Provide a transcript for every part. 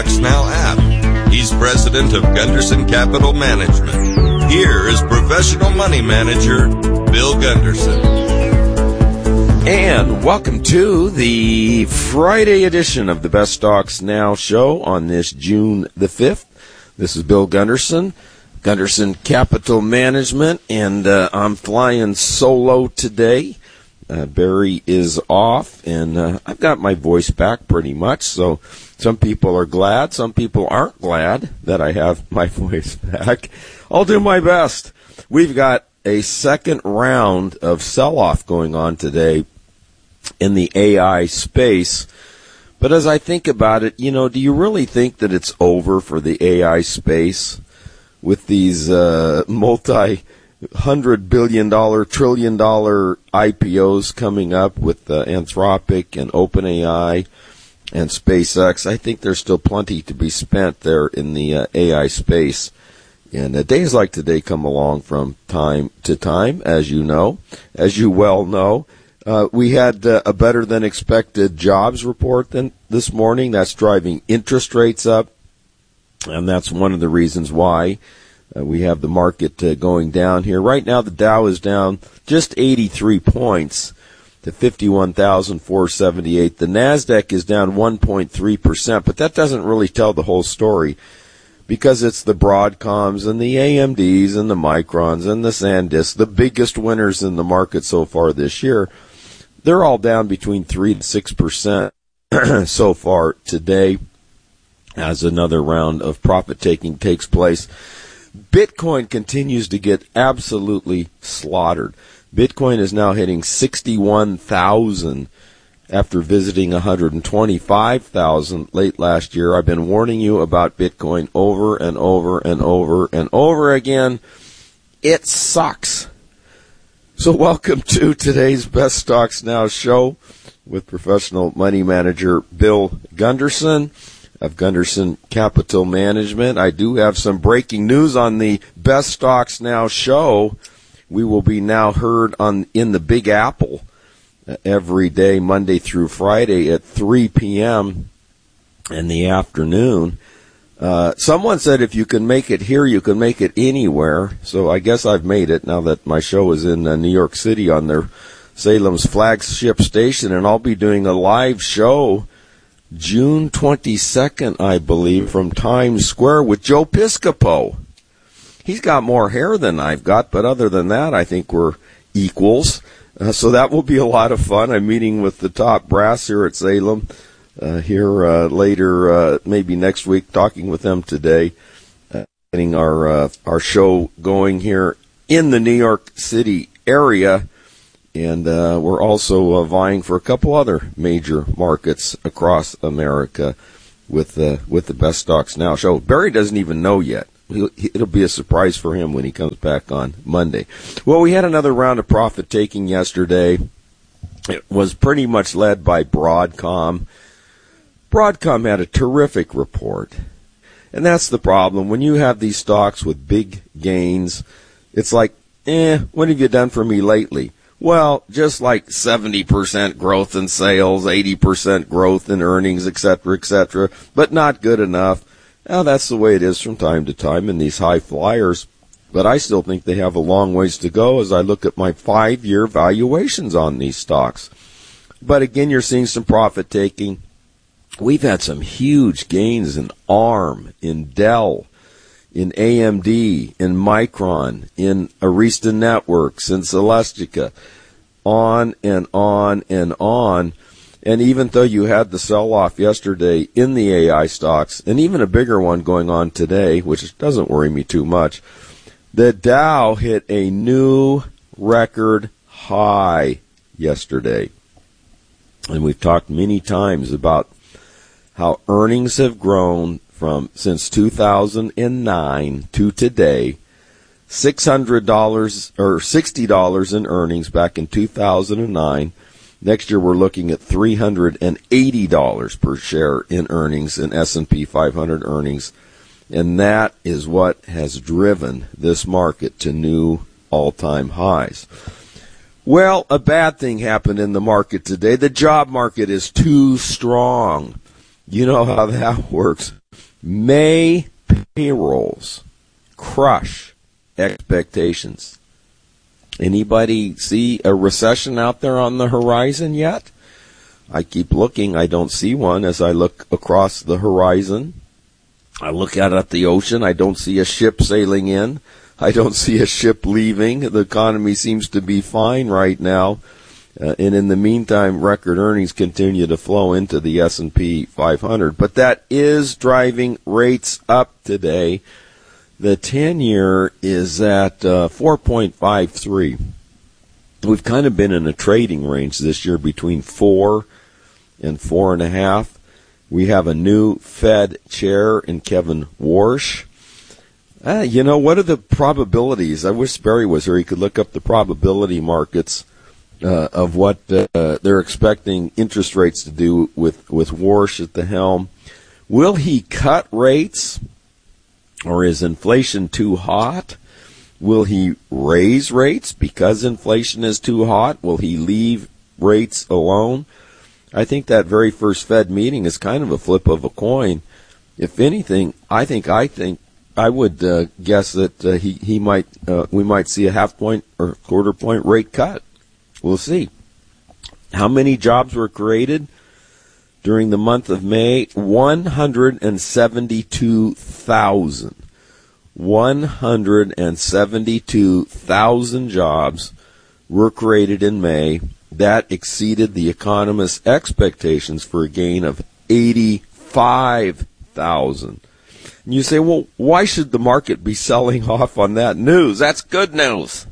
Now app. He's president of Gunderson Capital Management. Here is professional money manager Bill Gunderson. And welcome to the Friday edition of the Best Stocks Now show on this June the 5th. This is Bill Gunderson, Gunderson Capital Management, and I'm flying solo today. Barry is off, and I've got my voice back pretty much, so some people are glad, some people aren't glad that I have my voice back. I'll do my best. We've got a second round of sell-off going on today in the AI space. But as I think about it, do you really think that it's over for the AI space with these multi-$100 billion, trillion dollar IPOs coming up with Anthropic and OpenAI and SpaceX? I think there's still plenty to be spent there in the AI space. And days like today come along from time to time, as you well know. We had a better than expected jobs report this morning. That's driving interest rates up, and that's one of the reasons why we have the market going down here. Right now, the Dow is down just 83 points to 51,478. The NASDAQ is down 1.3%, but that doesn't really tell the whole story because it's the Broadcoms and the AMDs and the Microns and the SanDisk, the biggest winners in the market so far this year. They're all down between 3 to 6% so far today as another round of profit-taking takes place. Bitcoin continues to get absolutely slaughtered. Bitcoin is now hitting 61,000 after visiting 125,000 late last year. I've been warning you about Bitcoin over and over and over and over again. It sucks. So welcome to today's Best Stocks Now show with professional money manager Bill Gunderson of Gunderson Capital Management. I do have some breaking news on the Best Stocks Now show. We will be now heard in the Big Apple every day, Monday through Friday at 3 p.m. in the afternoon. Someone said if you can make it here, you can make it anywhere. So I guess I've made it now that my show is in New York City on their Salem's flagship station, and I'll be doing a live show June 22nd, I believe, from Times Square with Joe Piscopo. He's got more hair than I've got, but other than that, I think we're equals. So that will be a lot of fun. I'm meeting with the top brass here at Salem later, maybe next week, talking with them today, getting our show going here in the New York City area. And we're also vying for a couple other major markets across America with the Best Stocks Now show. Barry doesn't even know yet. It'll be a surprise for him when he comes back on Monday. Well, we had another round of profit taking yesterday. It was pretty much led by Broadcom. Broadcom had a terrific report. And that's the problem. When you have these stocks with big gains, it's like, what have you done for me lately? Well, just like 70% growth in sales, 80% growth in earnings, etc., but not good enough. Now, that's the way it is from time to time in these high flyers. But I still think they have a long ways to go as I look at my 5-year valuations on these stocks. But again, you're seeing some profit taking. We've had some huge gains in ARM, in Dell, in AMD, in Micron, in Arista Networks, in Celestica, on and on and on. And even though you had the sell-off yesterday in the AI stocks, and even a bigger one going on today, which doesn't worry me too much, the Dow hit a new record high yesterday. And we've talked many times about how earnings have grown since 2009 to today. $600 or $60 in earnings back in 2009. Next year we're looking at $380 per share in earnings in S&P 500 earnings. And that is what has driven this market to new all-time highs. Well, a bad thing happened in the market today. The job market is too strong. You know how that works. May payrolls crush expectations. Anybody see a recession out there on the horizon yet? I keep looking. I don't see one as I look across the horizon. I look out at the ocean. I don't see a ship sailing in. I don't see a ship leaving. The economy seems to be fine right now. And in the meantime, record earnings continue to flow into the S&P 500. But that is driving rates up today. The 10-year is at 4.53. We've kind of been in a trading range this year between 4 and 4.5. We have a new Fed chair in Kevin Warsh. What are the probabilities? I wish Barry was here. He could look up the probability markets of what they're expecting interest rates to do with Warsh at the helm. Will he cut rates? Or is inflation too hot? Will he raise rates because inflation is too hot? Will he leave rates alone? I think that very first Fed meeting is kind of a flip of a coin. If anything, I would guess that we might see a half point or quarter point rate cut. We'll see. How many jobs were created during the month of May? 172,000. 172,000 jobs were created in May. That exceeded the economists' expectations for a gain of 85,000. And you say, well, why should the market be selling off on that news? That's good news.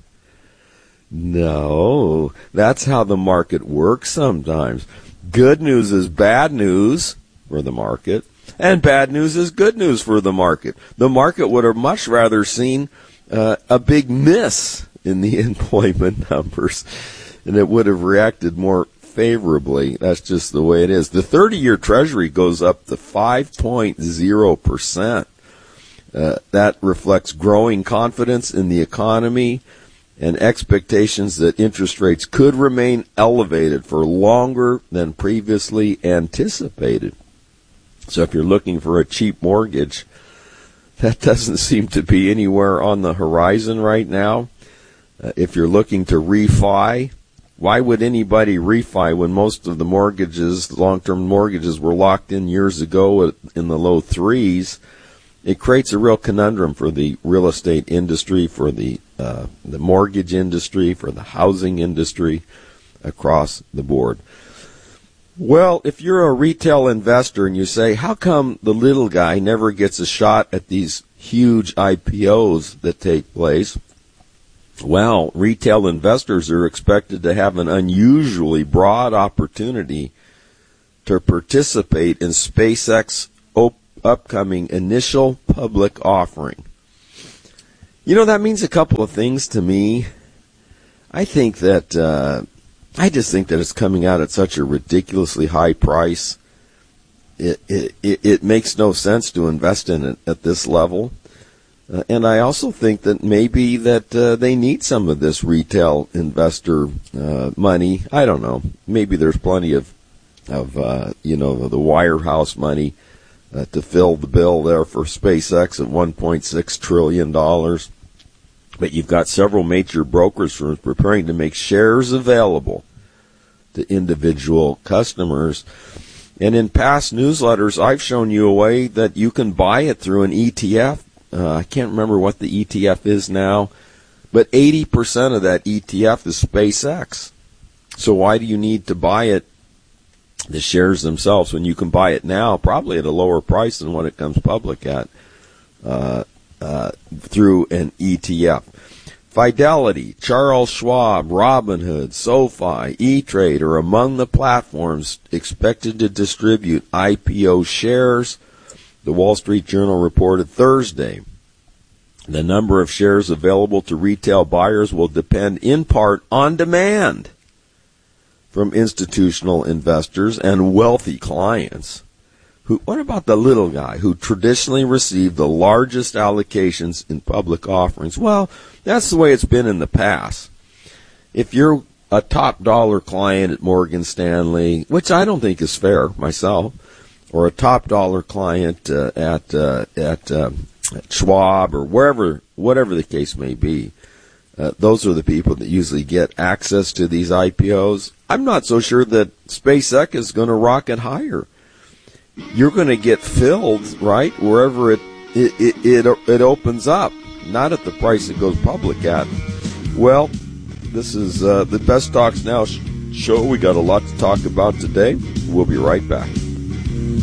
No, that's how the market works sometimes. Good news is bad news for the market, and bad news is good news for the market. The market would have much rather seen a big miss in the employment numbers, and it would have reacted more favorably. That's just the way it is. The 30-year Treasury goes up to 5.0%. That reflects growing confidence in the economy and expectations that interest rates could remain elevated for longer than previously anticipated. So if you're looking for a cheap mortgage, that doesn't seem to be anywhere on the horizon right now. If you're looking to refi, why would anybody refi when most of the mortgages, long-term mortgages, were locked in years ago in the low threes? It creates a real conundrum for the real estate industry, for the mortgage industry, for the housing industry across the board. Well, if you're a retail investor and you say, how come the little guy never gets a shot at these huge IPOs that take place? Well, retail investors are expected to have an unusually broad opportunity to participate in SpaceX upcoming initial public offering. That means a couple of things to me. I just think that it's coming out at such a ridiculously high price. It makes no sense to invest in it at this level. And I also think that maybe that they need some of this retail investor money. I don't know. Maybe there's plenty of the wirehouse money to fill the bill there for SpaceX at $1.6 trillion. But you've got several major brokers firms preparing to make shares available to individual customers. And in past newsletters, I've shown you a way that you can buy it through an ETF. I can't remember what the ETF is now, but 80% of that ETF is SpaceX. So why do you need to buy it, the shares themselves, when you can buy it now, probably at a lower price than what it comes public at, through an ETF? Fidelity, Charles Schwab, Robinhood, SoFi, E-Trade are among the platforms expected to distribute IPO shares. The Wall Street Journal reported Thursday. The number of shares available to retail buyers will depend in part on demand from institutional investors and wealthy clients. What about the little guy who traditionally received the largest allocations in public offerings? Well, that's the way it's been in the past. If you're a top dollar client at Morgan Stanley, which I don't think is fair myself, or a top dollar client at Schwab or whatever the case may be. Those are the people that usually get access to these IPOs. I'm not so sure that SpaceX is going to rocket higher. You're going to get filled, right, wherever it opens up, not at the price it goes public at. Well, this is the Best Stocks Now show. We got a lot to talk about today. We'll be right back.